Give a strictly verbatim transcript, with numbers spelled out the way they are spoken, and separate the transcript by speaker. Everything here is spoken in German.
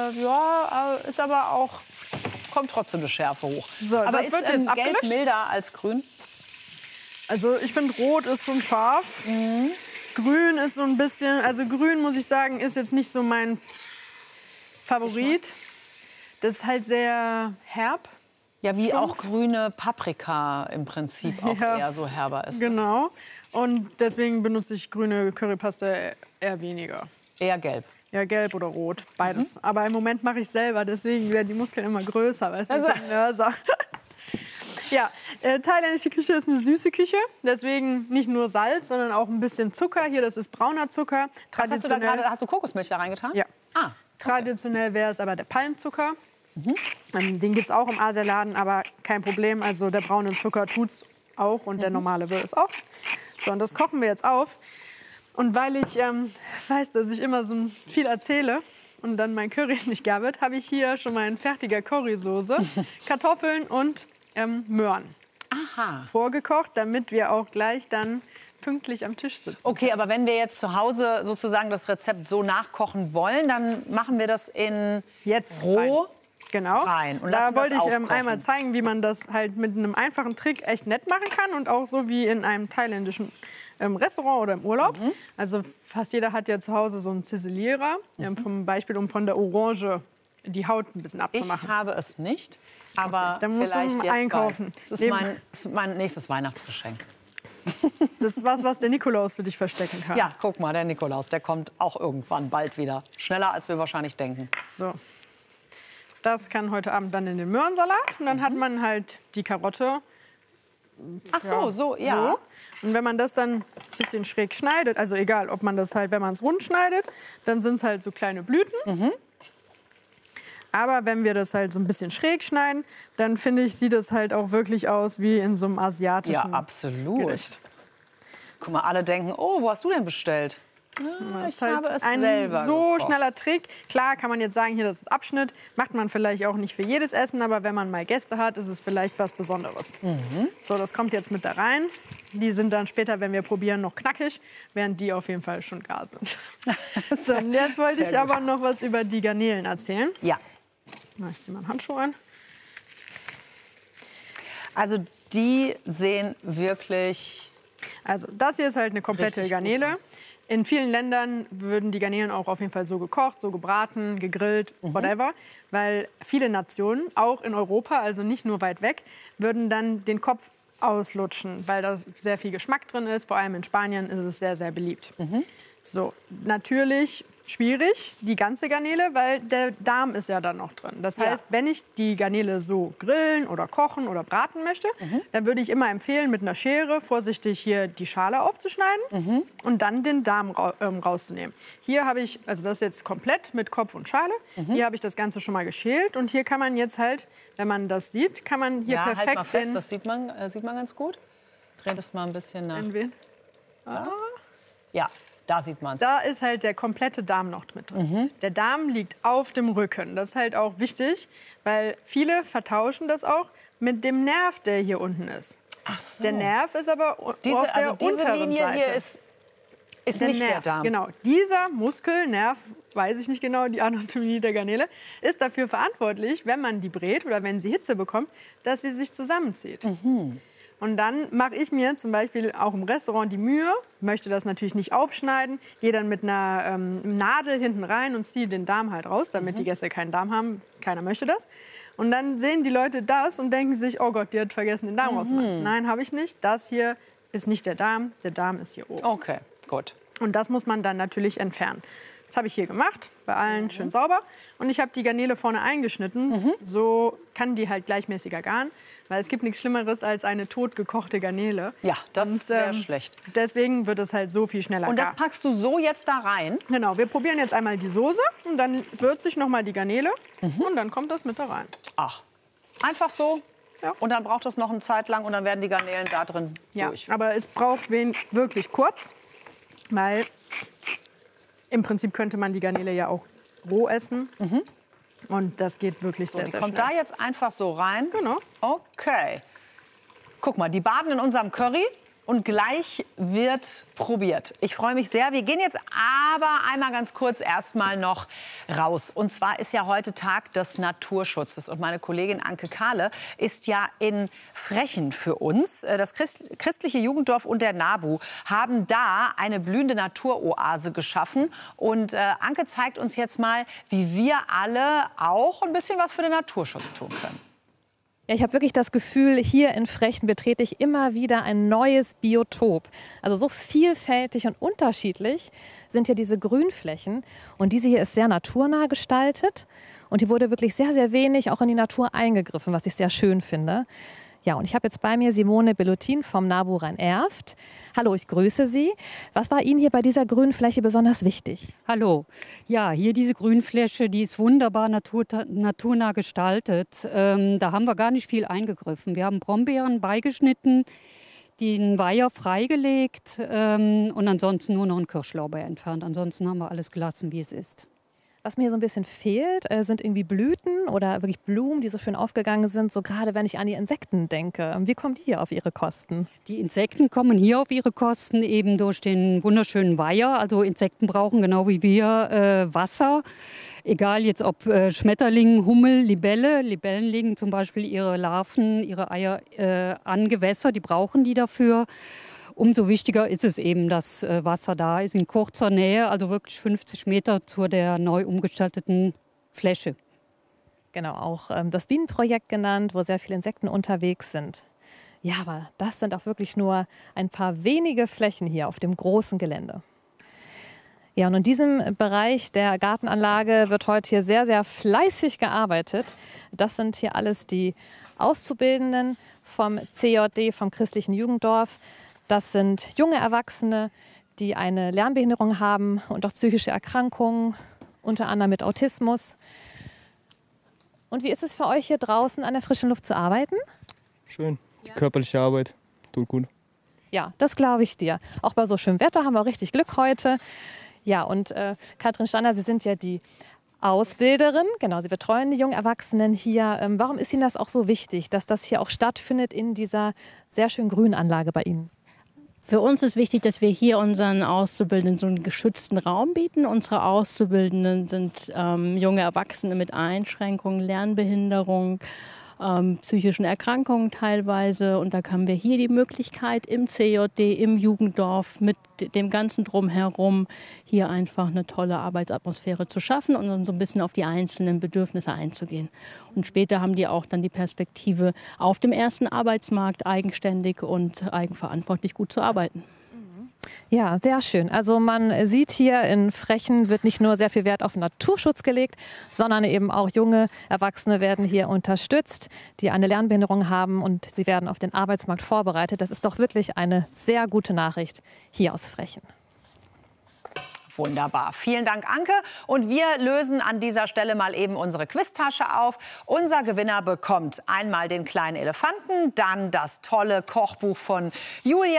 Speaker 1: äh, ja, äh, ist aber auch, kommt trotzdem eine Schärfe hoch.
Speaker 2: So,
Speaker 1: aber
Speaker 2: das
Speaker 1: ist
Speaker 2: wird
Speaker 1: ähm,
Speaker 2: jetzt
Speaker 1: Gelb
Speaker 2: abgelöscht.
Speaker 1: milder als Grün?
Speaker 2: Also ich finde, Rot ist schon scharf.
Speaker 1: Mhm.
Speaker 2: Grün ist so ein bisschen, also Grün, muss ich sagen, ist jetzt nicht so mein Favorit. Das ist halt sehr herb.
Speaker 1: Ja, wie
Speaker 2: Stumpf.
Speaker 1: auch grüne Paprika im Prinzip auch
Speaker 2: Ja.
Speaker 1: eher so herber ist.
Speaker 2: Genau. Und deswegen benutze ich grüne Currypaste eher weniger.
Speaker 1: Eher gelb.
Speaker 2: Ja, gelb oder rot, beides. Mhm. Aber im Moment mache ich selber, deswegen werden die Muskeln immer größer, weißt du,
Speaker 1: Also.
Speaker 2: ich bin Mörser. Ja, äh, thailändische Küche ist eine süße Küche, deswegen nicht nur Salz, sondern auch ein bisschen Zucker. Hier, das ist brauner Zucker.
Speaker 1: Was hast du da gerade? Hast du Kokosmilch da reingetan?
Speaker 2: Ja.
Speaker 1: Ah, okay.
Speaker 2: Traditionell wäre es aber der Palmzucker. Mhm. Ähm, den gibt es auch im Asialaden, aber kein Problem. Also der braune Zucker tut es auch und mhm. der normale will es auch. So, und das kochen wir jetzt auf. Und weil ich ähm, weiß, dass ich immer so viel erzähle und dann mein Curry nicht gar wird, habe ich hier schon mal ein fertiger Currysoße, Kartoffeln und ähm, Möhren
Speaker 1: Aha.
Speaker 2: vorgekocht, damit wir auch gleich dann pünktlich am Tisch sitzen.
Speaker 1: Okay, aber wenn wir jetzt zu Hause sozusagen das Rezept so nachkochen wollen, dann machen wir das in
Speaker 2: Jetzt
Speaker 1: roh
Speaker 2: rein. Genau.
Speaker 1: rein und
Speaker 2: da
Speaker 1: lassen das
Speaker 2: wollte ich ähm,
Speaker 1: aufkochen.
Speaker 2: einmal zeigen, wie man das halt mit einem einfachen Trick echt nett machen kann und auch so wie in einem thailändischen ähm, Restaurant oder im Urlaub. Mhm. Also fast jeder hat ja zu Hause so einen Ziselierer, mhm. ähm, zum Beispiel um von der Orange die Haut ein bisschen abzumachen.
Speaker 1: Ich habe es nicht, aber
Speaker 2: okay. Dann musst
Speaker 1: vielleicht
Speaker 2: du
Speaker 1: jetzt
Speaker 2: einkaufen.
Speaker 1: Bald. Das ist mein, das ist mein nächstes Weihnachtsgeschenk.
Speaker 2: Das ist was, was der Nikolaus für dich verstecken kann.
Speaker 1: Ja, guck mal, der Nikolaus, der kommt auch irgendwann bald wieder. Schneller, als wir wahrscheinlich denken.
Speaker 2: So. Das kann heute Abend dann in den Möhrensalat. Und dann mhm. hat man halt die Karotte.
Speaker 1: Ach so,
Speaker 2: ja,
Speaker 1: so, ja.
Speaker 2: So. Und wenn man das dann ein bisschen schräg schneidet, also egal, ob man das halt, wenn man es rund schneidet, dann sind es halt so kleine Blüten. Mhm. Aber wenn wir das halt so ein bisschen schräg schneiden, dann finde ich, sieht es halt auch wirklich aus wie in so einem asiatischen
Speaker 1: Ja, absolut.
Speaker 2: Gericht.
Speaker 1: Guck mal, alle denken, oh, wo hast du denn bestellt?
Speaker 2: Das ist
Speaker 1: ich
Speaker 2: halt
Speaker 1: habe es
Speaker 2: ein
Speaker 1: selber
Speaker 2: so
Speaker 1: gekocht.
Speaker 2: schneller Trick. Klar kann man jetzt sagen, hier, das ist Abschnitt. Macht man vielleicht auch nicht für jedes Essen, aber wenn man mal Gäste hat, ist es vielleicht was Besonderes. Mhm. So, das kommt jetzt mit da rein. Die sind dann später, wenn wir probieren, noch knackig, während die auf jeden Fall schon gar sind. So, und jetzt wollte ich aber noch was über die Garnelen erzählen.
Speaker 1: Ja.
Speaker 2: Ich ziehe mal einen Handschuh an.
Speaker 1: Also die sehen wirklich...
Speaker 2: Also das hier ist halt eine komplette Garnele. In vielen Ländern würden die Garnelen auch auf jeden Fall so gekocht, so gebraten, gegrillt, mhm. whatever. Weil viele Nationen, auch in Europa, also nicht nur weit weg, würden dann den Kopf auslutschen, weil da sehr viel Geschmack drin ist. Vor allem in Spanien ist es sehr, sehr beliebt. Mhm. So, natürlich schwierig, die ganze Garnele, weil der Darm ist ja dann noch drin. Das heißt, ja. wenn ich die Garnele so grillen oder kochen oder braten möchte, mhm. dann würde ich immer empfehlen, mit einer Schere vorsichtig hier die Schale aufzuschneiden mhm. und dann den Darm ra ähm, rauszunehmen. Hier habe ich, also das ist jetzt komplett mit Kopf und Schale, mhm. hier habe ich das Ganze schon mal geschält und hier kann man jetzt halt, wenn man das sieht, kann man hier
Speaker 1: ja,
Speaker 2: perfekt...
Speaker 1: Halt mal fest,
Speaker 2: den,
Speaker 1: das sieht man, äh, sieht man ganz gut. Dreh das mal ein bisschen nach.
Speaker 2: Den ah.
Speaker 1: Ja. Da sieht man es.
Speaker 2: Da ist halt der komplette Darm noch mit drin. Mhm. Der Darm liegt auf dem Rücken. Das ist halt auch wichtig, weil viele vertauschen das auch mit dem Nerv, der hier unten ist.
Speaker 1: Ach so.
Speaker 2: Der Nerv ist aber
Speaker 1: diese,
Speaker 2: auf der
Speaker 1: also diese
Speaker 2: unteren
Speaker 1: Linie
Speaker 2: Seite.
Speaker 1: hier ist, ist
Speaker 2: der
Speaker 1: nicht
Speaker 2: Nerv,
Speaker 1: der Darm.
Speaker 2: Genau, dieser Muskel, Nerv, weiß ich nicht genau, die Anatomie der Garnele, ist dafür verantwortlich, wenn man die brät oder wenn sie Hitze bekommt, dass sie sich zusammenzieht. Mhm. Und dann mache ich mir zum Beispiel auch im Restaurant die Mühe, möchte das natürlich nicht aufschneiden, gehe dann mit einer ähm, Nadel hinten rein und ziehe den Darm halt raus, damit mhm. die Gäste keinen Darm haben. Keiner möchte das. Und dann sehen die Leute das und denken sich, oh Gott, die hat vergessen, den Darm mhm. rauszumachen. Nein, habe ich nicht. Das hier ist nicht der Darm, der Darm ist hier oben.
Speaker 1: Okay, gut.
Speaker 2: Und das muss man dann natürlich entfernen. Das habe ich hier gemacht, bei allen mhm. schön sauber. Und ich habe die Garnele vorne eingeschnitten. Mhm. So kann die halt gleichmäßiger garen. Weil es gibt nichts Schlimmeres als eine totgekochte Garnele.
Speaker 1: Ja, das wäre ähm, schlecht.
Speaker 2: Deswegen wird es halt so viel schneller
Speaker 1: Und das
Speaker 2: gar.
Speaker 1: packst du so jetzt da rein?
Speaker 2: Genau, wir probieren jetzt einmal die Soße. Und dann würze ich noch mal die Garnele. Mhm. Und dann kommt das mit da rein.
Speaker 1: Ach, einfach so?
Speaker 2: Ja.
Speaker 1: Und dann braucht es noch eine Zeit lang und dann werden die Garnelen da drin
Speaker 2: ja,
Speaker 1: durch.
Speaker 2: Aber es braucht wen wirklich kurz. Weil im Prinzip könnte man die Garnele ja auch roh essen. Mhm. Und das geht wirklich
Speaker 1: so,
Speaker 2: sehr,
Speaker 1: die
Speaker 2: sehr
Speaker 1: kommt
Speaker 2: schnell.
Speaker 1: da jetzt einfach so rein?
Speaker 2: Genau.
Speaker 1: Okay. Guck mal, die baden in unserem Curry und gleich wird probiert. Ich freue mich sehr. Wir gehen jetzt aber einmal ganz kurz erstmal noch raus. Und zwar ist ja heute Tag des Naturschutzes. Und meine Kollegin Anke Kahle ist ja in Frechen für uns. Das Christ christliche Jugenddorf und der NABU haben da eine blühende Naturoase geschaffen. Und äh, Anke zeigt uns jetzt mal, wie wir alle auch ein bisschen was für den Naturschutz tun können.
Speaker 3: Ja, ich habe wirklich das Gefühl, hier in Frechen betrete ich immer wieder ein neues Biotop. Also so vielfältig und unterschiedlich sind hier diese Grünflächen. Und diese hier ist sehr naturnah gestaltet. Und hier wurde wirklich sehr, sehr wenig auch in die Natur eingegriffen, was ich sehr schön finde. Ja, und ich habe jetzt bei mir Simone Bellutin vom NABU Rhein-Erft. Hallo, ich grüße Sie. Was war Ihnen hier bei dieser Grünfläche besonders wichtig?
Speaker 4: Hallo. Ja, hier diese Grünfläche, die ist wunderbar natur, naturnah gestaltet. Ähm, da haben wir gar nicht viel eingegriffen. Wir haben Brombeeren beigeschnitten, den Weiher freigelegt ähm, und ansonsten nur noch einen Kirschlorbeer entfernt. Ansonsten haben wir alles gelassen, wie es ist.
Speaker 3: Was mir so ein bisschen fehlt, äh, sind irgendwie Blüten oder wirklich Blumen, die so schön aufgegangen sind, so gerade wenn ich an die Insekten denke. Wie kommen die hier auf ihre Kosten?
Speaker 4: Die Insekten kommen hier auf ihre Kosten eben durch den wunderschönen Weiher. Also Insekten brauchen genau wie wir äh, Wasser. Egal jetzt ob äh, Schmetterling, Hummel, Libelle. Libellen legen zum Beispiel ihre Larven, ihre Eier äh, an Gewässer, die brauchen die dafür. Umso wichtiger ist es eben, dass Wasser da ist, in kurzer Nähe, also wirklich fünfzig Meter zu der neu umgestalteten Fläche.
Speaker 3: Genau, auch ähm, das Bienenprojekt genannt, wo sehr viele Insekten unterwegs sind. Ja, aber das sind auch wirklich nur ein paar wenige Flächen hier auf dem großen Gelände. Ja, und in diesem Bereich der Gartenanlage wird heute hier sehr, sehr fleißig gearbeitet. Das sind hier alles die Auszubildenden vom C J D, vom christlichen Jugenddorf. Das sind junge Erwachsene, die eine Lernbehinderung haben und auch psychische Erkrankungen, unter anderem mit Autismus. Und wie ist es für euch hier draußen an der frischen Luft zu arbeiten?
Speaker 5: Schön. Die körperliche Arbeit tut gut.
Speaker 3: Ja, das glaube ich dir. Auch bei so schönem Wetter haben wir auch richtig Glück heute. Ja, und äh, Katrin Stander, Sie sind ja die Ausbilderin. Genau, Sie betreuen die jungen Erwachsenen hier. Ähm, warum ist Ihnen das auch so wichtig, dass das hier auch stattfindet in dieser sehr schönen Grünanlage bei Ihnen?
Speaker 6: Für uns ist wichtig, dass wir hier unseren Auszubildenden so einen geschützten Raum bieten. Unsere Auszubildenden sind ähm, junge Erwachsene mit Einschränkungen, Lernbehinderung, ähm, psychischen Erkrankungen teilweise. Und da haben wir hier die Möglichkeit im C J D, im Jugenddorf, mit dem ganzen Drumherum hier einfach eine tolle Arbeitsatmosphäre zu schaffen und dann so ein bisschen auf die einzelnen Bedürfnisse einzugehen. Und später haben die auch dann die Perspektive, auf dem ersten Arbeitsmarkt eigenständig und eigenverantwortlich gut zu arbeiten.
Speaker 3: Ja, sehr schön. Also man sieht hier in Frechen wird nicht nur sehr viel Wert auf Naturschutz gelegt, sondern eben auch junge Erwachsene werden hier unterstützt, die eine Lernbehinderung haben und sie werden auf den Arbeitsmarkt vorbereitet. Das ist doch wirklich eine sehr gute Nachricht hier aus Frechen.
Speaker 1: Wunderbar. Vielen Dank, Anke. Und wir lösen an dieser Stelle mal eben unsere Quiztasche auf. Unser Gewinner bekommt einmal den kleinen Elefanten, dann das tolle Kochbuch von Julia